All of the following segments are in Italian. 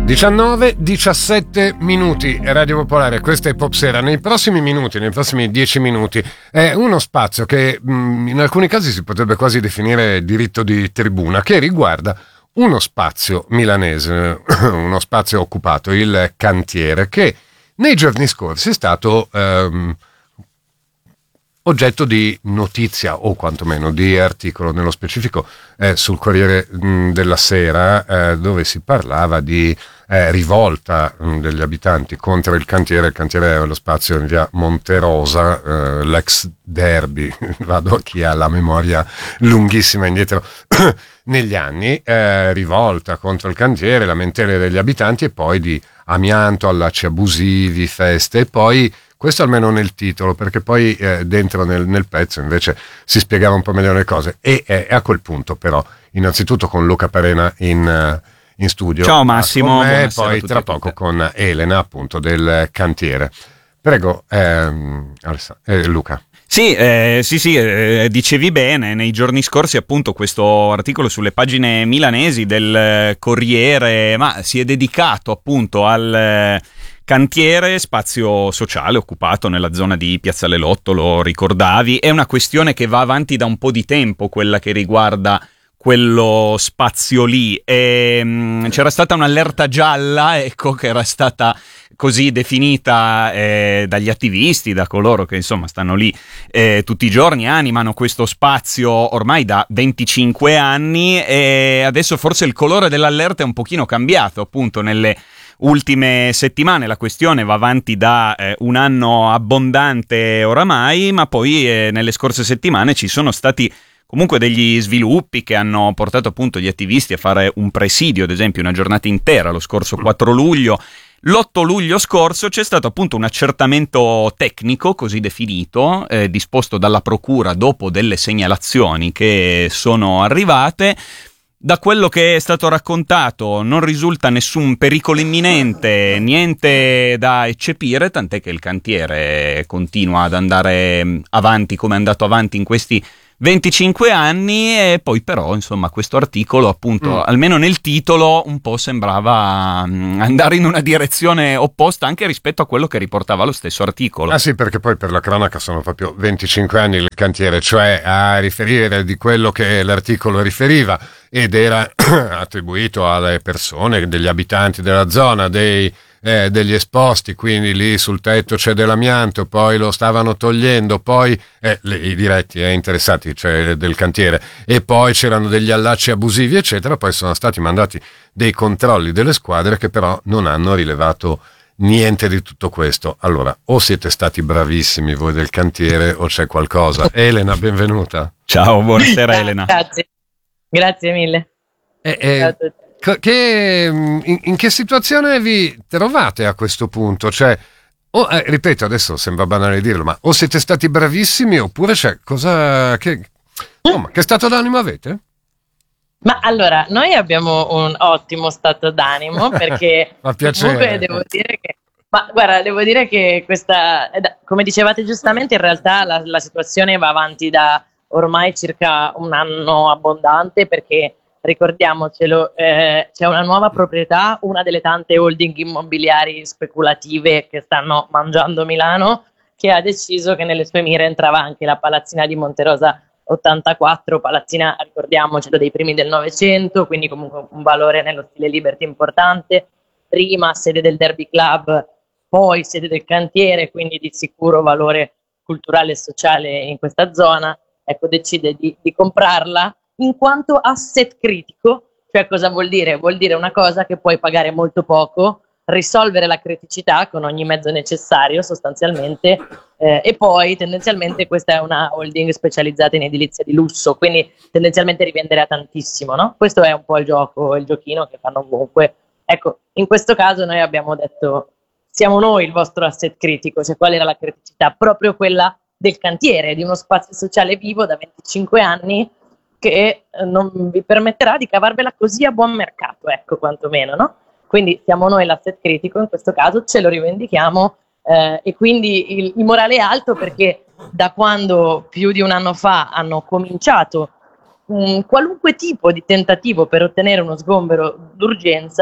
19-17 minuti, Radio Popolare, questa è Popsera. Nei prossimi 10 minuti, è uno spazio che in alcuni casi si potrebbe quasi definire diritto di tribuna, che riguarda uno spazio milanese, uno spazio occupato, il Cantiere, che nei giorni scorsi è stato oggetto di notizia o quantomeno di articolo, nello specifico sul Corriere della Sera, dove si parlava di rivolta degli abitanti contro il Cantiere. Il Cantiere è lo spazio in via Monterosa, l'ex Derby, vado a chi ha la memoria lunghissima indietro negli anni, rivolta contro il Cantiere, lamentele degli abitanti e poi di amianto, allacci abusivi, feste, e poi questo almeno nel titolo, perché poi dentro nel pezzo invece si spiegava un po' meglio le cose. E a quel punto però, innanzitutto con Luca Parena in studio. Ciao Massimo. E poi tra poco con Elena, appunto, del Cantiere. Prego, Luca. Sì, dicevi bene, nei giorni scorsi appunto questo articolo sulle pagine milanesi del Corriere, ma si è dedicato appunto al Cantiere, spazio sociale occupato nella zona di Piazzale Lotto, lo ricordavi. È una questione che va avanti da un po' di tempo, quella che riguarda quello spazio lì, e c'era stata un'allerta gialla, ecco, che era stata così definita dagli attivisti, da coloro che insomma stanno lì tutti i giorni, animano questo spazio ormai da 25 anni, e adesso forse il colore dell'allerta è un pochino cambiato, appunto nelle ultime settimane. La questione va avanti da un anno abbondante oramai, ma poi nelle scorse settimane ci sono stati comunque degli sviluppi che hanno portato appunto gli attivisti a fare un presidio, ad esempio una giornata intera lo scorso 4 luglio. L'8 luglio scorso c'è stato appunto un accertamento tecnico, così definito, disposto dalla procura dopo delle segnalazioni che sono arrivate. Da quello che è stato raccontato non risulta nessun pericolo imminente, niente da eccepire, tant'è che il Cantiere continua ad andare avanti come è andato avanti in questi 25 anni, e poi però insomma questo articolo appunto almeno nel titolo un po' sembrava andare in una direzione opposta anche rispetto a quello che riportava lo stesso articolo. Ah sì, perché poi per la cronaca sono proprio 25 anni il Cantiere, cioè a riferire di quello che l'articolo riferiva, ed era attribuito alle persone, degli abitanti della zona, degli esposti, quindi lì sul tetto c'è dell'amianto, poi lo stavano togliendo, poi i diretti interessati, cioè del Cantiere, e poi c'erano degli allacci abusivi eccetera. Poi sono stati mandati dei controlli delle squadre che però non hanno rilevato niente di tutto questo. Allora, o siete stati bravissimi voi del Cantiere o c'è qualcosa. Elena, benvenuta. Ciao, buonasera Elena. Grazie mille. Ciao a tutti. In che situazione vi trovate a questo punto? Cioè, ripeto, adesso sembra banale dirlo, ma o siete stati bravissimi oppure c'è che stato d'animo avete? Ma allora, noi abbiamo un ottimo stato d'animo perché fa piacere. Comunque devo dire che questa, come dicevate giustamente, in realtà la situazione va avanti da ormai circa un anno abbondante, perché ricordiamocelo, c'è una nuova proprietà, una delle tante holding immobiliari speculative che stanno mangiando Milano, che ha deciso che nelle sue mire entrava anche la palazzina di Monterosa 84, palazzina, ricordiamocelo, dei primi del Novecento, quindi comunque un valore nello stile Liberty importante, prima sede del Derby Club, poi sede del Cantiere, quindi di sicuro valore culturale e sociale in questa zona. Ecco, decide di comprarla in quanto asset critico. Cioè, cosa vuol dire? Vuol dire una cosa che puoi pagare molto poco, risolvere la criticità con ogni mezzo necessario sostanzialmente, e poi tendenzialmente questa è una holding specializzata in edilizia di lusso, quindi tendenzialmente rivenderà tantissimo, no? Questo è un po' il giochino che fanno ovunque. Ecco, in questo caso noi abbiamo detto siamo noi il vostro asset critico. Cioè, qual era la criticità? Proprio quella del Cantiere, di uno spazio sociale vivo da 25 anni che non vi permetterà di cavarvela così a buon mercato, ecco, quantomeno, no? Quindi siamo noi l'asset critico, in questo caso ce lo rivendichiamo, e quindi il morale è alto, perché da quando più di un anno fa hanno cominciato qualunque tipo di tentativo per ottenere uno sgombero d'urgenza,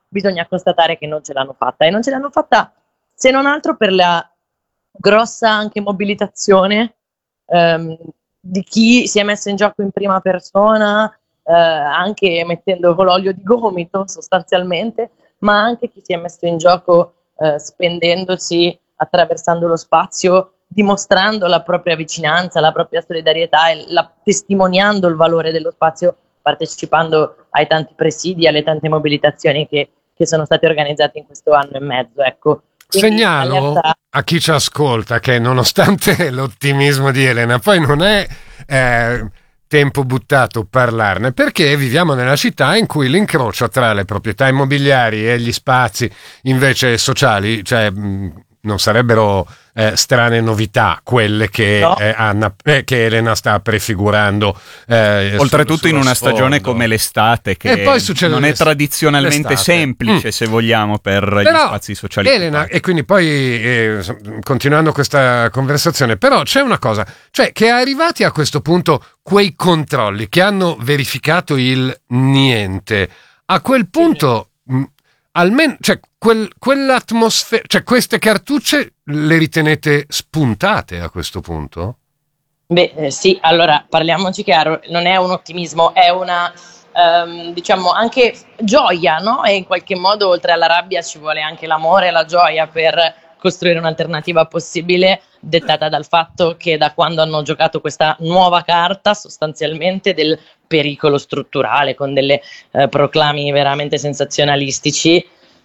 bisogna constatare che non ce l'hanno fatta, e non ce l'hanno fatta se non altro per la grossa anche mobilitazione di chi si è messo in gioco in prima persona, anche mettendo l'olio di gomito sostanzialmente, ma anche chi si è messo in gioco spendendosi, attraversando lo spazio, dimostrando la propria vicinanza, la propria solidarietà e testimoniando il valore dello spazio, partecipando ai tanti presidi, alle tante mobilitazioni che sono state organizzate in questo anno e mezzo. Ecco. Quindi, segnalo a chi ci ascolta che nonostante l'ottimismo di Elena, poi non è tempo buttato parlarne, perché viviamo nella città in cui l'incrocio tra le proprietà immobiliari e gli spazi invece sociali, cioè non sarebbero strane novità quelle che, no. Che Elena sta prefigurando, oltretutto in una stagione come l'estate, che non è tradizionalmente semplice se vogliamo per gli spazi sociali. Elena, e quindi poi continuando questa conversazione, però c'è una cosa, cioè che arrivati a questo punto quei controlli che hanno verificato il niente, a quel punto almeno, cioè quell'atmosfera, cioè queste cartucce le ritenete spuntate a questo punto? Beh, sì, allora parliamoci chiaro, non è un ottimismo, è una diciamo anche gioia, no? E in qualche modo oltre alla rabbia ci vuole anche l'amore e la gioia per costruire un'alternativa possibile, dettata dal fatto che da quando hanno giocato questa nuova carta sostanzialmente del pericolo strutturale con delle proclami veramente sensazionalistici,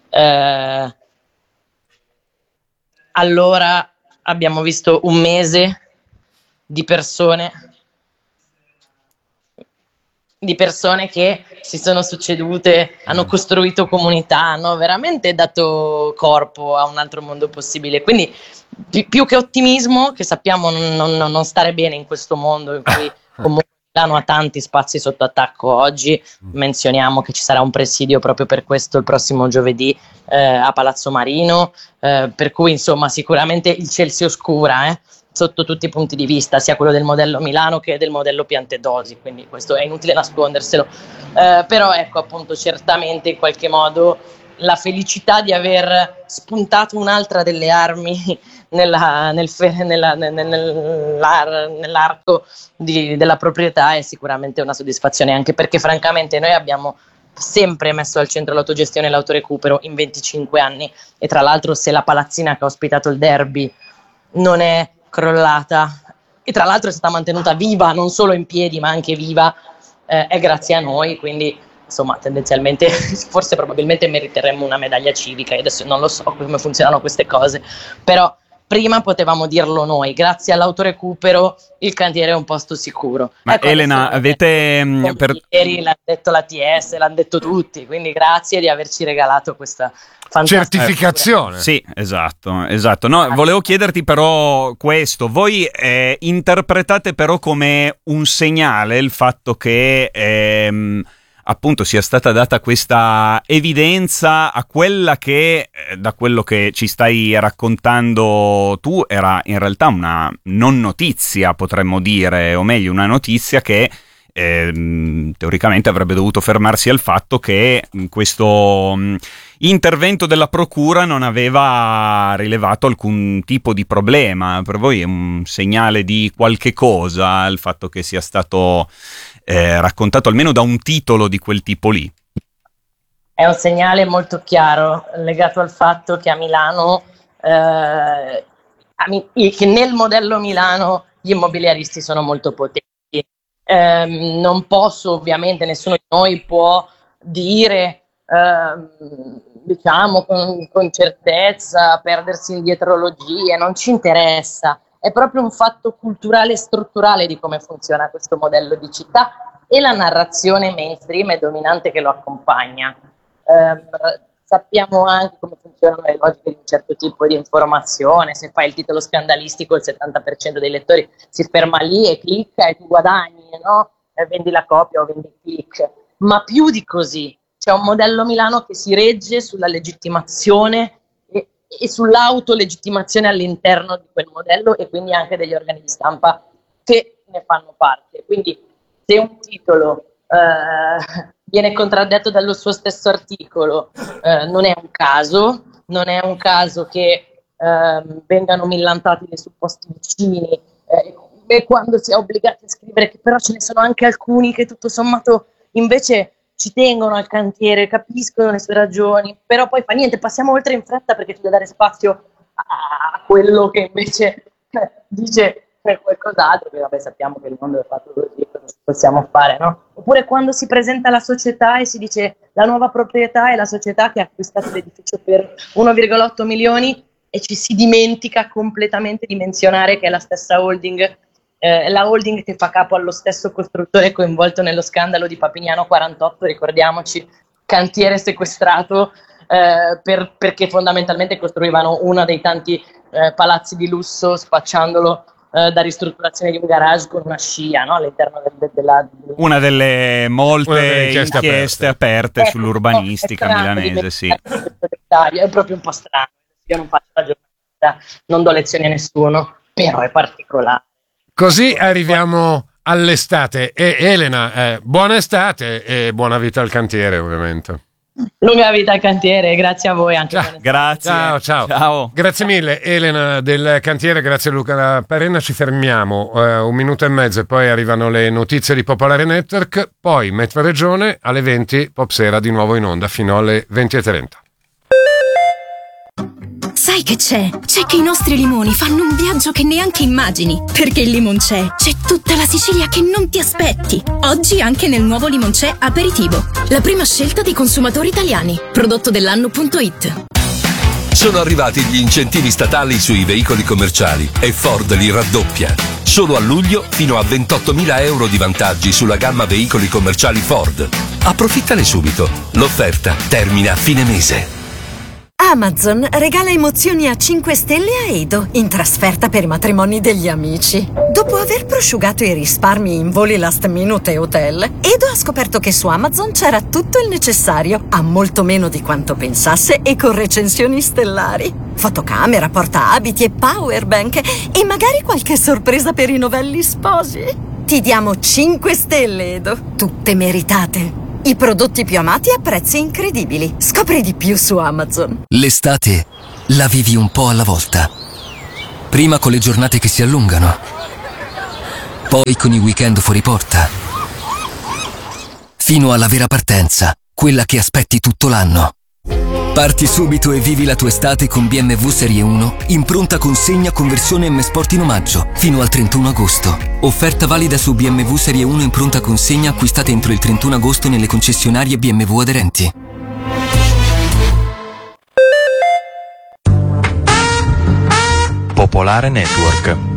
allora abbiamo visto un mese di persone che si sono succedute, hanno costruito comunità, hanno veramente dato corpo a un altro mondo possibile. Quindi più che ottimismo, che sappiamo non stare bene in questo mondo in cui comunque Milano ha tanti spazi sotto attacco oggi, menzioniamo che ci sarà un presidio proprio per questo il prossimo giovedì a Palazzo Marino, per cui insomma sicuramente il ciel si oscura, sotto tutti i punti di vista, sia quello del modello Milano che del modello Piantedosi, quindi questo è inutile nasconderselo, però ecco appunto certamente in qualche modo la felicità di aver spuntato un'altra delle armi nell'arco della proprietà è sicuramente una soddisfazione, anche perché francamente noi abbiamo sempre messo al centro l'autogestione e l'autorecupero in 25 anni, e tra l'altro se la palazzina che ha ospitato il derby non è crollata e tra l'altro è stata mantenuta viva, non solo in piedi ma anche viva, è grazie a noi, quindi insomma tendenzialmente forse probabilmente meriteremmo una medaglia civica. Io adesso non lo so come funzionano queste cose, però prima potevamo dirlo noi, grazie all'autorecupero il cantiere è un posto sicuro. Ma ecco, Elena, avete ieri l'ha detto l'ATS, l'hanno detto tutti, quindi grazie di averci regalato questa certificazione. Sì, esatto. No, volevo chiederti però questo, voi interpretate però come un segnale il fatto che appunto sia stata data questa evidenza a quella che, da quello che ci stai raccontando tu, era in realtà una non notizia, potremmo dire, o meglio una notizia che teoricamente avrebbe dovuto fermarsi al fatto che questo intervento della procura non aveva rilevato alcun tipo di problema. Per voi è un segnale di qualche cosa il fatto che sia stato raccontato almeno da un titolo di quel tipo lì? È un segnale molto chiaro legato al fatto che a Milano, che nel modello Milano gli immobiliaristi sono molto potenti. Non posso, ovviamente, nessuno di noi può dire, diciamo con certezza, perdersi in dietrologie, non ci interessa. È proprio un fatto culturale e strutturale di come funziona questo modello di città e la narrazione mainstream e dominante che lo accompagna. Sappiamo anche come funzionano le logiche di un certo tipo di informazione. Se fai il titolo scandalistico il 70% dei lettori si ferma lì e clicca e tu guadagni, no? Vendi la copia o vendi il click. Ma più di così, c'è un modello Milano che si regge sulla legittimazione e sull'autolegittimazione all'interno di quel modello, e quindi anche degli organi di stampa che ne fanno parte. Quindi se un titolo viene contraddetto dallo suo stesso articolo. Non è un caso che vengano millantati dei supposti vicini, e quando si è obbligati a scrivere che però ce ne sono anche alcuni che tutto sommato invece ci tengono al cantiere, capiscono le sue ragioni, però poi fa niente, passiamo oltre in fretta perché c'è da dare spazio a quello che invece dice qualcos'altro, che vabbè, sappiamo che il mondo è fatto così, cosa possiamo fare, no? Oppure quando si presenta la società e si dice la nuova proprietà è la società che ha acquistato l'edificio per 1,8 milioni e ci si dimentica completamente di menzionare che è la stessa holding, la holding che fa capo allo stesso costruttore coinvolto nello scandalo di Papignano 48, ricordiamoci, cantiere sequestrato perché fondamentalmente costruivano uno dei tanti palazzi di lusso spacciandolo da ristrutturazione di un garage con una scia, no? All'interno della una delle molte inchieste aperte sull'urbanistica milanese, sì. È proprio un po' strano. Io non faccio la giornalista, non do lezioni a nessuno, però è particolare. Così arriviamo all'estate. E Elena, buona estate e buona vita al cantiere, ovviamente. Lunga vita al cantiere, grazie a voi anche. Grazie. Ciao. Grazie mille Elena del cantiere, grazie Luca Parenna. Ci fermiamo 1 minuto e mezzo e poi arrivano le notizie di Popolare Network, poi Metro Regione alle 20, Pop Sera di nuovo in onda fino alle 20:30. Sai che c'è? C'è che i nostri limoni fanno un viaggio che neanche immagini. Perché il Limoncè c'è tutta la Sicilia che non ti aspetti. Oggi anche nel nuovo Limoncè Aperitivo. La prima scelta dei consumatori italiani. Prodotto dell'anno.it. Sono arrivati gli incentivi statali sui veicoli commerciali e Ford li raddoppia. Solo a luglio fino a 28.000 euro di vantaggi sulla gamma veicoli commerciali Ford. Approfittane subito. L'offerta termina a fine mese. Amazon regala emozioni a 5 stelle a Edo in trasferta per i matrimoni degli amici. Dopo aver prosciugato i risparmi in voli last minute e hotel, Edo ha scoperto che su Amazon c'era tutto il necessario, a molto meno di quanto pensasse e con recensioni stellari. Fotocamera, portaabiti e powerbank e magari qualche sorpresa per i novelli sposi. Ti diamo 5 stelle, Edo, tutte meritate. I prodotti più amati a prezzi incredibili. Scopri di più su Amazon. L'estate la vivi un po' alla volta. Prima con le giornate che si allungano, poi con i weekend fuori porta, fino alla vera partenza, quella che aspetti tutto l'anno. Parti subito e vivi la tua estate con BMW Serie 1 in pronta consegna con versione M Sport in omaggio fino al 31 agosto. Offerta valida su BMW Serie 1 in pronta consegna acquistate entro il 31 agosto nelle concessionarie BMW aderenti. Popolare Network.